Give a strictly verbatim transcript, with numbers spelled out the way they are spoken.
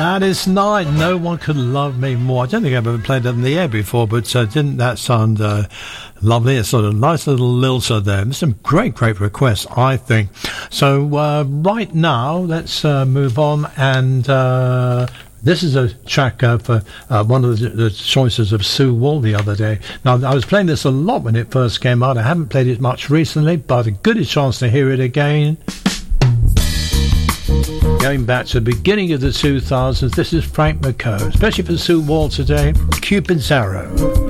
Gladys Knight, No One Could Love Me More. I don't think I've ever played that in the air before, but uh, didn't that sound uh, lovely? It's sort of nice little lilter there. There's some great, great requests, I think. So uh, right now, let's uh, move on, and uh, this is a track uh, for uh, one of the, the choices of Sue Wall the other day. Now, I was playing this a lot when it first came out. I haven't played it much recently, but a good chance to hear it again. Going back to the beginning of the two thousands, this is Frank McCoe, especially for Sue Wall today, Cupid's Arrow.